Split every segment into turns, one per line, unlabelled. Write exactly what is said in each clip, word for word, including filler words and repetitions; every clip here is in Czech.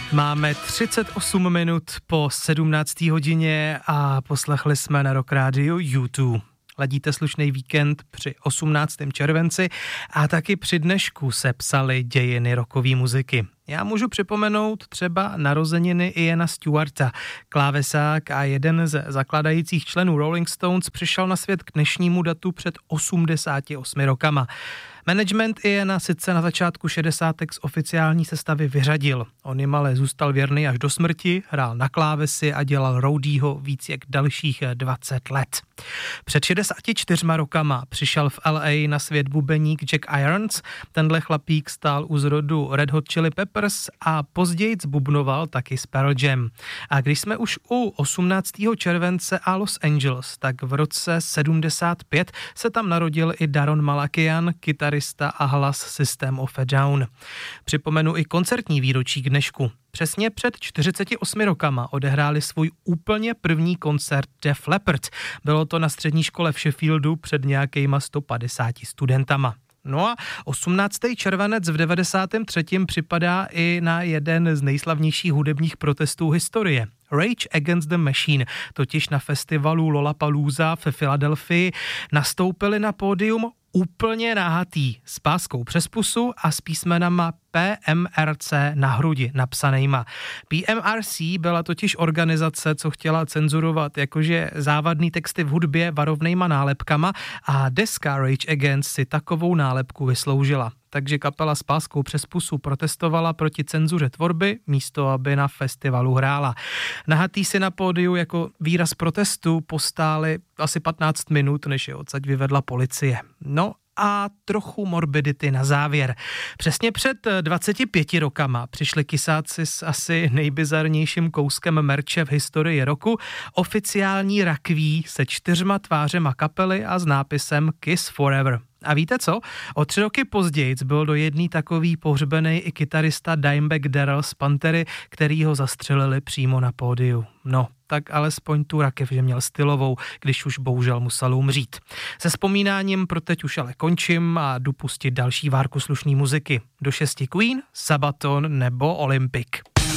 Máme třicet osm minut po sedmnácté hodině a poslechli jsme na Rock Rádiu U dva. Ladíte slušný víkend při osmnáctém červenci a taky při dnešku se psaly dějiny rockové muziky. Já můžu připomenout třeba narozeniny Iana Stewarta. Klávesák a jeden z zakladajících členů Rolling Stones přišel na svět k dnešnímu datu před osmdesáti osmi rokama. Management Iana sice na začátku šedesátek z oficiální sestavy vyřadil. On jim ale zůstal věrný až do smrti, hrál na klávesi a dělal roadieho víc jak dalších dvacet let. Před šedesáti čtyřma rokama přišel v L A na svět bubeník Jack Irons. Tenhle chlapík stál u zrodu Red Hot Chili Peppers a později zbubnoval taky s Pearl Jam. A když jsme už u osmnáctého července a Los Angeles, tak v roce sedmdesát pět se tam narodil i Daron Malakian, kytarista a hlas System of a Down. Připomenu i koncertní výročí k dnešku. Přesně před čtyřiceti osmi rokama odehráli svůj úplně první koncert Def Leppard. Bylo to na střední škole v Sheffieldu před nějakýma sto padesáti studentama. No a osmnáctého červenec v devadesátém třetím připadá i na jeden z nejslavnějších hudebních protestů historie. Rage Against the Machine, totiž na festivalu Lollapalooza ve Filadelfii nastoupili na pódium úplně náhatý, s páskou přes pusu a s písmenama P M R C na hrudi napsanejma. P M R C byla totiž organizace, co chtěla cenzurovat jakože závadný texty v hudbě varovnejma nálepkama a deska Rage Against si takovou nálepku vysloužila. Takže kapela s páskou přes pusu protestovala proti cenzuře tvorby, místo aby na festivalu hrála. Nahatý si na pódiu jako výraz protestu postáli asi patnáct minut, než je odsaď vyvedla policie. No a trochu morbidity na závěr. Přesně před dvaceti pěti rokama přišli kysáci s asi nejbizarnějším kouskem merče v historii roku, oficiální rakví se čtyřma tvářema kapely a s nápisem Kiss Forever. A víte co? O tři roky později byl do jedný takový pohřbený i kytarista Dimebag Darrell z Pantery, který ho zastřelili přímo na pódiu. No, tak alespoň tu rakev, že měl stylovou, když už bohužel musel umřít. Se vzpomínáním pro teď už ale končím a jdu pustit další várku slušný muziky. Do šesti Queen, Sabaton nebo Olympic.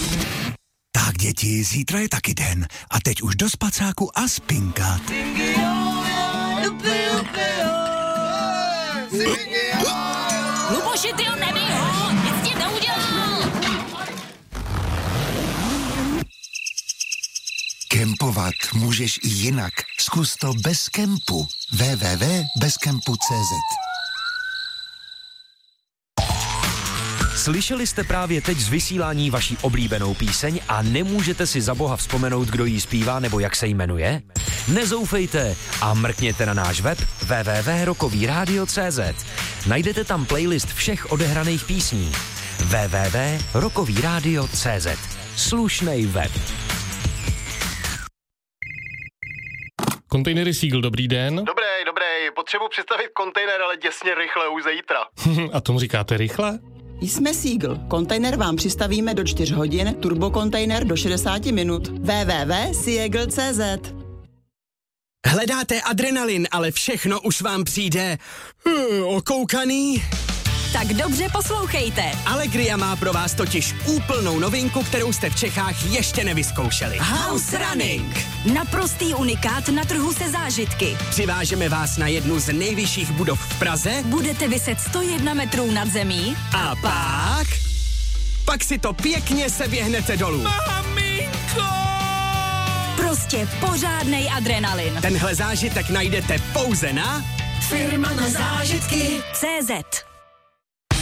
Tak děti, zítra je taky den a teď už do spacáku a spinkat.
Luboši, ty ho nebij ho, nic ti neudělal.
Kempovat můžeš i jinak. Zkus to bez kempu. w w w tečka bezkempu tečka c z
Slyšeli jste právě teď z vysílání vaší oblíbenou píseň a nemůžete si za boha vzpomenout, kdo jí zpívá nebo jak se jmenuje? Nezoufejte a mrkněte na náš web w w w tečka rockový rádio tečka c z. Najdete tam playlist všech odehraných písní. w w w tečka rockový rádio tečka c z. Slušnej web.
Kontejnery Seagull, dobrý den.
Dobrý, dobrý, potřebuji představit kontejner, ale děsně rychle, už zítra.
A tomu říkáte rychle?
Jsme Seagull. Kontejner vám přistavíme do čtyř hodin, turbokontejner do šedesát minut. w w w tečka seagull tečka c z.
Hledáte adrenalin, ale všechno už vám přijde uh, okoukaný?
Tak dobře poslouchejte.
Allegria má pro vás totiž úplnou novinku, kterou jste v Čechách ještě nevyzkoušeli.
House Running. Naprostý unikát na trhu se zážitky.
Přivážeme vás na jednu z nejvyšších budov v Praze.
Budete viset sto jedna metrů nad zemí.
A pak... Pak si to pěkně seběhnete dolů.
Maminko! Prostě pořádnej adrenalin.
Tenhle zážitek najdete pouze na...
Firma na zážitky. C Z.